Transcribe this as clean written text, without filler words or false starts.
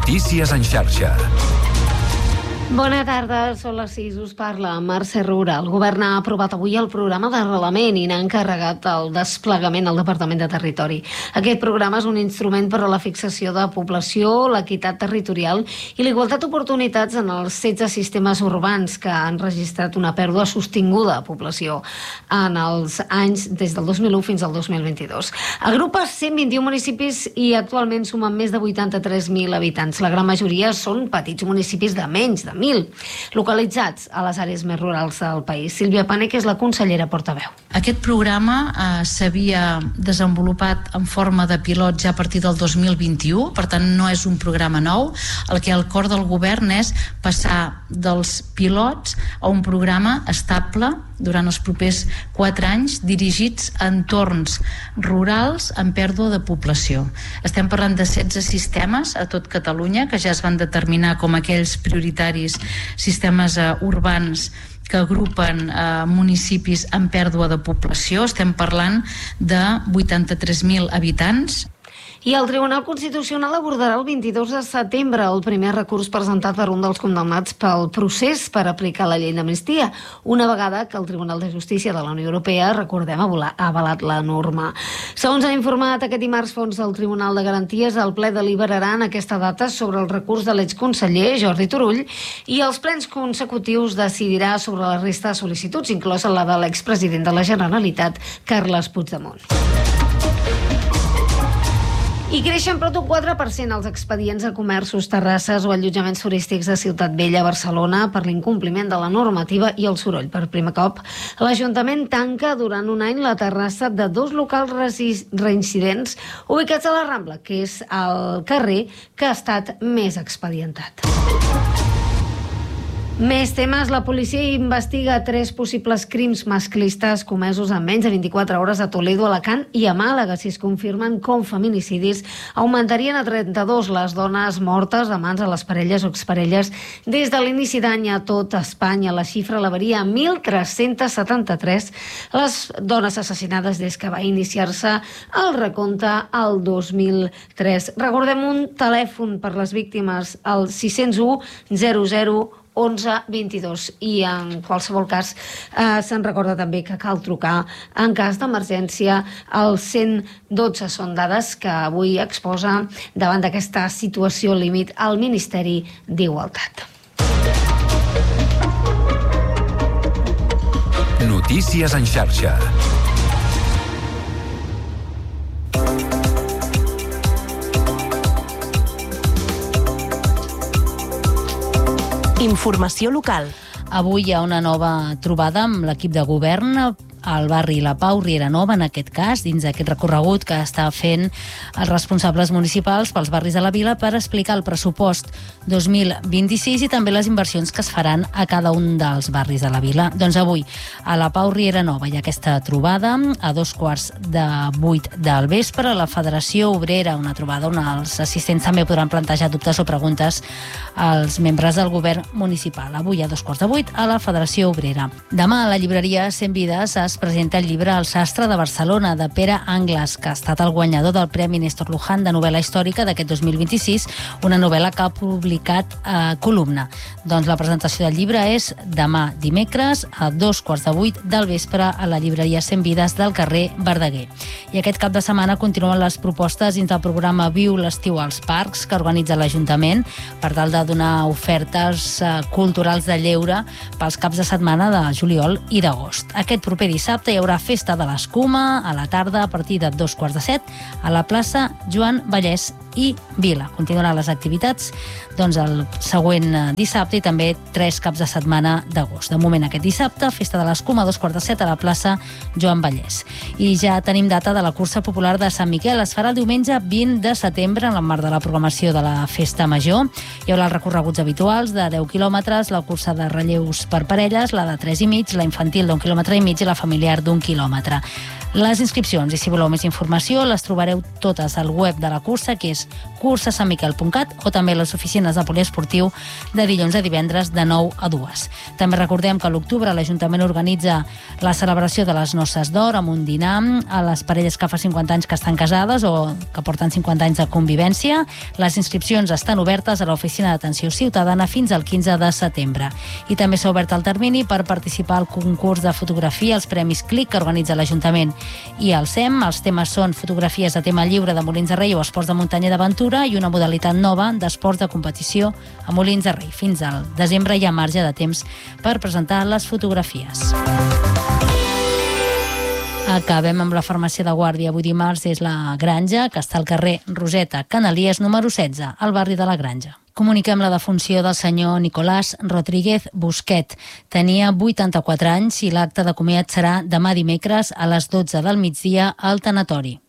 Notícies en xarxa. Bona tarda, són les 6, us parla Mercè Roura. El govern ha aprovat avui el programa d'arrelament i n'ha encarregat el desplegament al Departament de Territori. Aquest programa és un instrument per a la fixació de població, l'equitat territorial i l'igualtat d'oportunitats en els 16 sistemes urbans que han registrat una pèrdua sostinguda de població en els anys des del 2001 fins al 2022. Agrupa 121 municipis i actualment sumen més de 83.000 habitants. La gran majoria són petits municipis de menys de 1.000, localitzats a les àrees més rurals del país. Sílvia Pané, que és la consellera portaveu. Aquest programa s'havia desenvolupat en forma de pilot ja a partir del 2021, per tant no és un programa nou. El que el cor del govern és passar dels pilots a un programa estable durant els propers 4 anys dirigits a entorns rurals en pèrdua de població. Estem parlant de 16 sistemes a tot Catalunya que ja es van determinar com aquells prioritaris sistemes urbans que agrupen municipis en pèrdua de població. Estem parlant de 83.000 habitants. I el Tribunal Constitucional abordarà el 22 de setembre el primer recurs presentat per un dels condemnats pel procés per aplicar la llei d'amnistia, una vegada que el Tribunal de Justícia de la Unió Europea, recordem, ha avalat la norma. Segons ha informat aquest dimarts fons del Tribunal de Garanties, el ple deliberarà en aquesta data sobre el recurs de l'exconseller Jordi Turull i els plens consecutius decidirà sobre la resta de sol·licituds, inclosa la de l'expresident de la Generalitat, Carles Puigdemont. I creixen prop d'un 4% els expedients a comerços, terrasses o allotjaments turístics de Ciutat Vella a Barcelona per l'incompliment de la normativa i el soroll. Per primer cop, l'Ajuntament tanca durant un any la terrassa de 2 locals reincidents ubicats a la Rambla, que és el carrer que ha estat més expedientat. Més temes. La policia investiga 3 possibles crims masclistes comesos en menys de 24 hores a Toledo, Alacant i a Màlaga. Si es confirmen com feminicidis, augmentarien a 32 les dones mortes a mans de les parelles o exparelles des de l'inici d'any a tot Espanya. La xifra elevaria a 1.373 les dones assassinades des que va iniciar-se el recompte el 2003. Recordem un telèfon per les víctimes, el 601 00 11 22, i en qualsevol cas se'n recorda també que cal trucar en cas d'emergència al 112. Són dades que avui exposa davant d'aquesta situació límit al Ministeri d'Igualtat. Notícies en xarxa. Informació local. Avui hi ha una nova trobada amb l'equip de govern al barri La Pau, Riera Nova, en aquest cas, dins d'aquest recorregut que està fent els responsables municipals pels barris de la vila per explicar el pressupost 2026 i també les inversions que es faran a cada un dels barris de la vila. Doncs avui, a La Pau, Riera Nova, hi ha aquesta trobada a 7:15 del vespre a la Federació Obrera, una trobada on els assistents també podran plantejar dubtes o preguntes als membres del govern municipal. Avui a 7:15 a la Federació Obrera. Demà a la llibreria 100 Vides es presenta el llibre El sastre de Barcelona, de Pere Angles, que ha estat el guanyador del Premi Néstor Luján de novel·la històrica d'aquest 2026, una novel·la que ha publicat a Columna. Doncs la presentació del llibre és demà dimecres a 7:15 del vespre a la llibreria 100 Vides del carrer Verdaguer. I aquest cap de setmana continuen les propostes dins del programa Viu l'estiu als parcs que organitza l'Ajuntament per tal de donar ofertes culturals de lleure pels caps de setmana de juliol i d'agost. Aquest proper dissabte hi haurà festa de l'escuma a la tarda a partir de 7:15 a la plaça Joan Vallès i Vila. Continuaran les activitats el següent dissabte i també 3 caps de setmana d'agost. De moment aquest dissabte, festa de l'escuma a 7:15 a la plaça Joan Vallès. I ja tenim data de la cursa popular de Sant Miquel. Es farà el diumenge 20 de setembre en el marc de la programació de la Festa Major. Hi haurà els recorreguts habituals de 10 quilòmetres, la cursa de relleus per parelles, la de 3,5, la infantil d'1,5 quilòmetre i la familiar d'1 quilòmetre. Les inscripcions i si voleu més informació les trobareu totes al web de la cursa, que és Molins, cursasantmiquel.cat o també a les oficines de poliesportiu de dilluns a divendres de 9 a 2. També recordem que a l'octubre l'Ajuntament organitza la celebració de les noces d'or amb un dinar a les parelles que fa 50 anys que estan casades o que porten 50 anys de convivència. Les inscripcions estan obertes a l'Oficina d'Atenció Ciutadana fins al 15 de setembre. I també s'ha obert el termini per participar al concurs de fotografia, els Premis CLIC que organitza l'Ajuntament i el SEM. Els temes són fotografies de tema lliure de Molins de Rei o esports de muntanya i d'aventura i una modalitat nova d'esports de competició a Molins de Rei. Fins al desembre hi ha marge de temps per presentar les fotografies. Acabem amb la farmàcia de guàrdia. Avui dimarts és la Granja, que està al carrer Roseta Canalies, número 16, al barri de la Granja. Comuniquem la defunció del senyor Nicolás Rodríguez Busquet. Tenia 84 anys i l'acte de comiat serà demà dimecres a les 12 del migdia al tanatori.